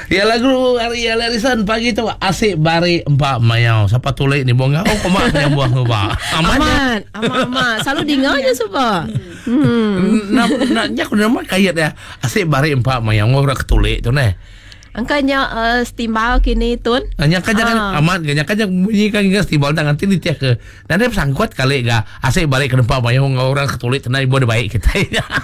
Ya lagu Arya Larisan pagi tu asyik bari empat mayau. Siapa tulis ni bonga? Oh komak yang buah ngubah. Aman. Selalu dengar je sebab. Nak nyak nama kaya dia. Asyik bari empat mayau orang ketulis tu nah. Angkanya stimbal kini tun. Nyak jangan aman, nyak jangan bunyikan ke stimbal tangan ti dia ke. Dan dia sangkut kali ga. Asyik bari ke empat mayau orang ketulis tenai boleh baik kita.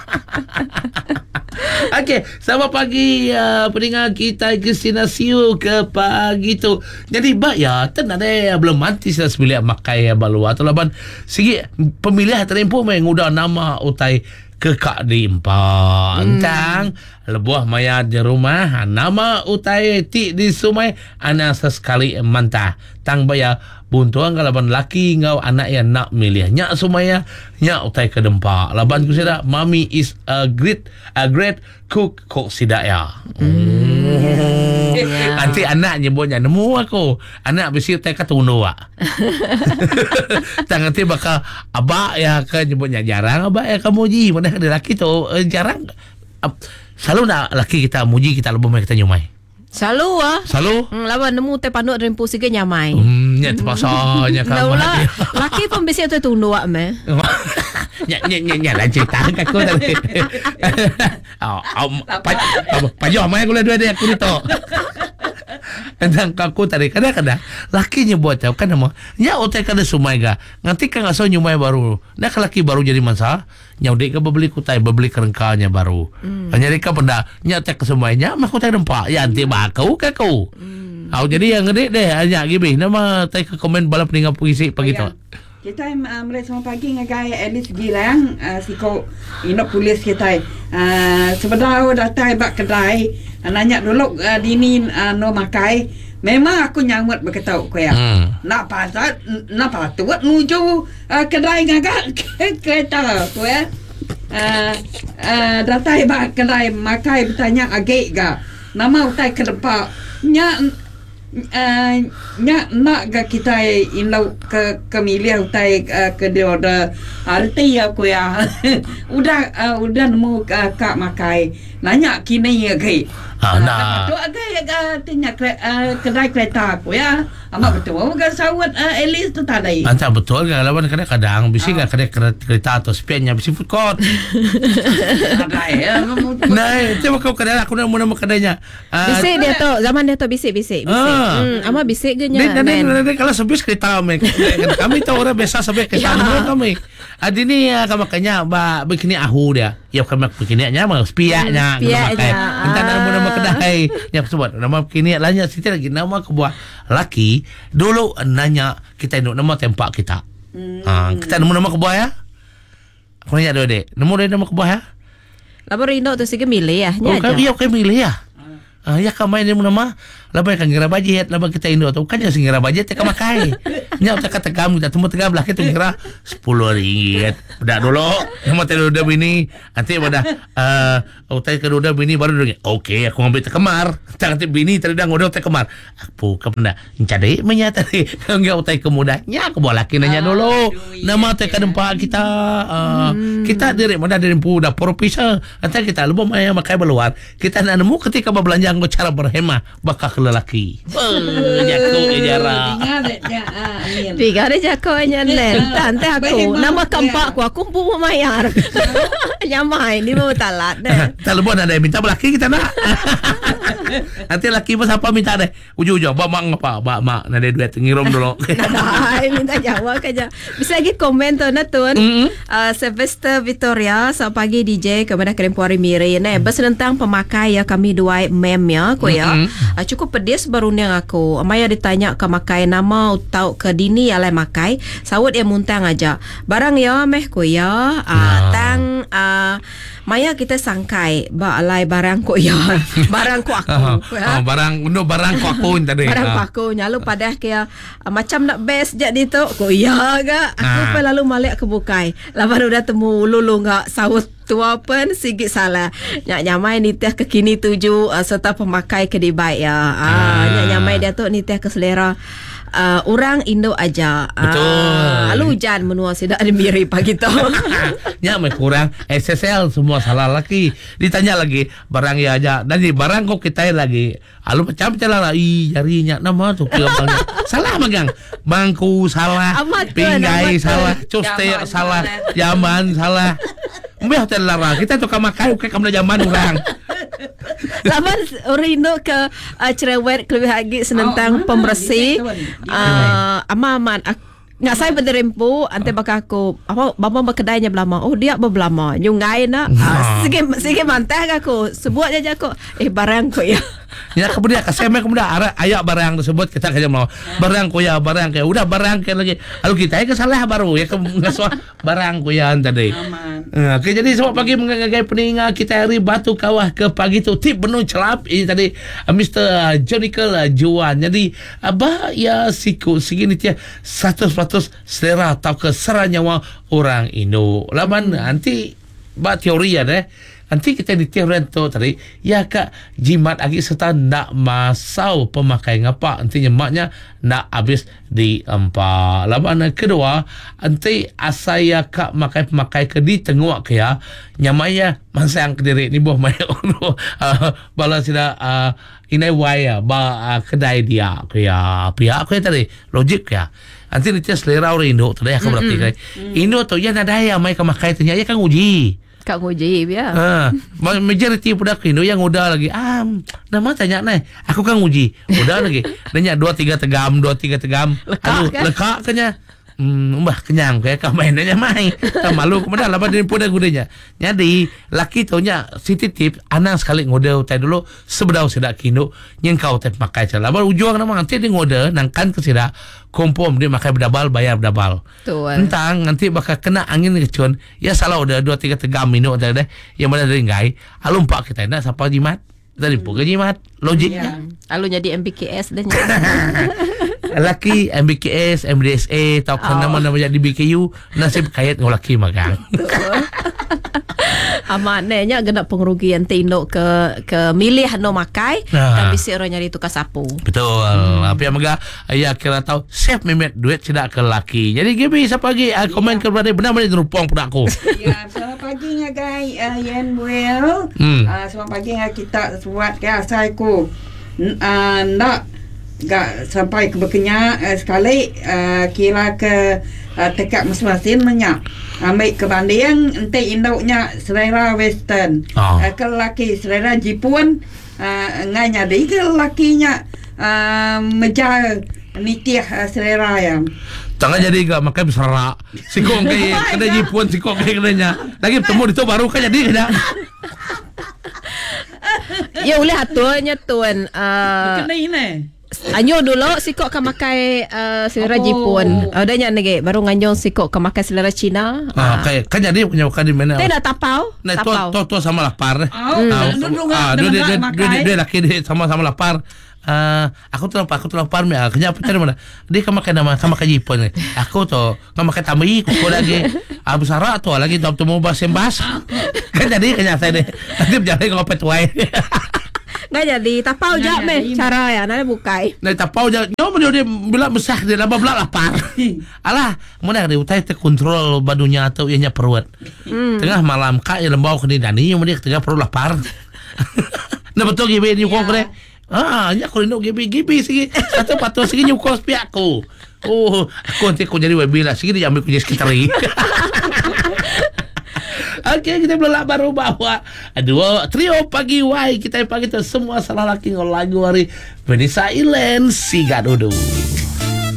Okey, selamat pagi pendengar kita Christina Siu ke pagi tu. Jadi bak ya, tenang deh belum mati sudah sembilan makai balua atau laban segi pemilih terempu mengudah nama utai kekak di empat. Tang lebuah maya di rumah nama utai ti di sumai anak sesekali mantah. Tang baya buntuang kalaban laki ngau anak yang nak milih nyak sumaya nyak utai ke dempak. Laban ku sida mami is a great cook sida ya. Nanti anak nyebutnya nemu aku anak besi utai ka tunu wak. Tang nanti bakal abak ya ke nyebutnya jarang abak ya kamu ji mana ada laki tu jarang selalu nak laki kita muji kita lebih kita nyumai. Selalu. Lawan nemu teh panduk rempu sikit nyamai. Nya terpaksa kan. Laki pun biasa tu tunduk meh. Nya lah cerita aku tadi. Pajak mai aku dua dia aku itu. Tentang aku tadi kadang-kadang lakinya buat tahu kan nama. Nya otak kada sumai ga. Nanti kan asal nyumai baru. Nak laki baru jadi masa. Nya udik ke beli kutai beli kerengkanya baru. Hanya deka benda nya otak ke sumainya mah kutai dempak. Ya nanti bakau ke kau. Jadi yang gede deh hanya gibi. Nama tai ke komen bala peninggal puisi pagi tu. Kita mulai sama pagi ngagai Alice Gilang siko ino polis kita sebenarnya datang bak kedai nanya dulu dini no makai memang aku nyamut berketau ko ya nak patut nuju kedai ngagai kereta ko ya datang bak kedai makai bertanya agak ga nama utai ke depan nak ga kita inlau ke milih utai ke dia order arti aku ya udah nemu kak makai nanya kini ya kai nak tu agak tanya kedai kereta aku ya amak betul bukan sawat Elis tu tadi antara betul kalau kadang-kadang bisi ga kedai kereta atau spiannya bisi food court ada ya nah coba kau kedai aku nak nama kedainya bisik dia tu zaman dia tu bisik ama bisik ge nya kalau sebis kereta kami tahu orang biasa sampai ke sana kami adini makanya ba begini ahu dia ya kami begininya mah spianya entah nama kedai yang sebut nama begini lainnya situ lagi nama kebuah laki dulu nanya kita induk nama tempat kita kita nama kebuah ya aku nanya dulu dek nama kebuah ya lapor induk tu sige milih ya iya okay milih ya ya kamai ni nama labay kang ngira budget labay kita indo tu kan yang ngira budget te kamakai nya utak kata kamu kita temu tegam lah kita ngira RM10 udah dulu nama teh udah bini nanti pada utai kedua bini baru dulu okey aku ngambil teh kemar nanti bini terdang udah teh kemar aku kemana cari menyata tadi enggak utai kemudanya aku bawa laki nanya dulu nama teh kadempak kita kita dari mana dari puda profesor nanti kita lupa makai beluar kita nak nemu ketika berbelanja nggo cara berhemat bakal lelaki. Jago ejara. Tiga ada jago nyanlen. Tante aku nama kampak aku pun mayar. Nyamai ni mau talat deh. Telepon ada minta lelaki kita nak. Nanti lelaki pas apa minta deh. Ujung-ujung bak mak apa? Mak nak ada duit ngirom dulu. Nah, minta jawab aja. Bisa lagi komen tu na tun. Sylvester Victoria selamat pagi DJ kepada Krempuari Miri. Nah, bas tentang pemakai ya kami dua mem ya ko ya. Cukup pedis baru ni aku. Maya ditanya ke makai nama tahu ke dini alai makai. Sawut yang muntang aja. Barang ya meh ko ya. Tang Maya kita sangkai alai barang ko ya. Barang ko aku. Barang ko aku tadi. Barang ko aku lalu pada kaya macam nak best jadi tu ko ya ga. Aku lalu malik ke bukai. Lawan udah temu lulu enggak sawut tua pun sigit salah. Nyak nyamai ni teh kekini tuju serta pemakai ke di baik ya. Nyak nyamai dia tu ni teh ke selera orang Indo aja. Betul. Lalu hujan menua tidak ada mirip pagi tu. Ya mai kurang SSL semua salah lagi. Ditanya lagi barang ya aja. Nanti barang kok kita lagi. Lalu macam-macam lah. Jarinya nama tu salah magang. Bangku salah, pinggai salah, costek salah, zaman salah. Mbah hotel lara. Kita tu kamakai ke kamu zaman orang. Laman orang Indo ke cerewet lebih lagi senentang pembersih. Aman. Nggak saya berderempu ante bakal aku apa bapa berkedainya belama. Oh dia berbelama. Nyungai nak. Sige mantah aku. Sebut aja aku. Barang ko ya. Ya kemudian kesemek kemudian ayak barang tersebut kita kaya mau barang kuya udah barang kayak lagi lalu kita ke salah baru ya ke barang kuya tadi. Oke, jadi selamat pagi mengagai peningat kita hari batu kawah ke pagi tu tip penuh celap ini tadi Mr. Jonikel Juan. Jadi abah ya siku segini dia 100% selera atau kesera nyawa orang Indo. Laban nanti ba teori ya deh. Nanti kita di teori tu tadi ya kak jimat lagi serta nak masau pemakai ngapa nanti nyemaknya nak habis di empat. Laban kedua nanti asaya kak pemakai ke di tengok ke ya nyamanya masa yang kediri ni boh mai bala sida inai waya ba kedai dia ke ya pihak ke tadi logik ya. Nanti dia selera orang Indo tadi aku berarti kan Indo tu ya ada ya mai kemakai tu ya kan uji Kak nguji ya. Majority budak Indo yang udah lagi nama tanya nih aku kan uji udah lagi nanya 2-3 tegam lekak kenya mbah kenyang kayak kau mainnya main tak malu kemudian lapan dari puda gudenya jadi laki taunya city tip anang sekali ngode utai dulu sebedau sedak Indo yang kau tep makai celah baru ujung nama nanti dia ngode nangkan ke sedak kompom dia makai berdabal bayar berdabal entang nanti bakal kena angin kecun ya salah udah 2-3 tegam minum tadi deh yang mana dari ngai alumpak kita nak siapa jimat dari pukul jimat logiknya lalu jadi MBKS dan laki MBKS, MDSA atau nama-nama jadi BKU nasib kait ngolaki magang. Amannya gena pengerugian Indo ke milih no makai dan bisi orang nyari tukar sapu. Betul. Apa yang maga ya kira tahu save memet duit tidak ke laki. Jadi gibi siapa lagi komen ke berada benar-benar terupong pada aku. Ya, selamat pagi ngagai Yen Well. Selamat pagi kita buat ke asaiku. Nak gak sampai ke bekenya sekali kira ke tekak masing-masing menyak ambil kebanding ente induknya selera western ke laki selera Jepun ngai nyadi ke lakinya meja nitiah selera yang jangan jadi gak makai berserak sikong kayak kena Jepun sikong kayak kenanya lagi bertemu itu baru kan jadi kena ya boleh hatunya tuan kena ini anyo dulu sikok ka makai selera Jepun. Ada nya nege baru nganyo sikok ka makai selera Cina. Kayak kan jadi punya bukan di mana. Tidak tapau. Nah, tu sama lapar. Dia laki dia sama lapar. Aku tu lapar me. Kenya apa cari mana? Dia kan makan nama sama kayak Jepun. Aku tu kan makan tambahi kuku lagi. Besar tu lagi tu mau bahas. Kan jadi kenya saya deh. Nanti berjalan ngopet wae. Nggak jadi tapau je meh cara ya nanti bukai. Nah tapau je nyoba dia bila besar dia laba belak lapar. Alah mana dia utai terkontrol badunya atau ianya perut. Tengah malam kak ya lembau ke dani dia tengah perut lapar. Nah betul gibi ni kok deh. Ya aku rindu gibi segi satu patut segi nyukos piakku. Aku nanti aku jadi webila segi dia ambil kunci sekitar lagi. Okey, kita belak baru bawa dua trio pagi wai kita pagi tu semua salah laki lagu hari Vanessa Ilen Sigadudu.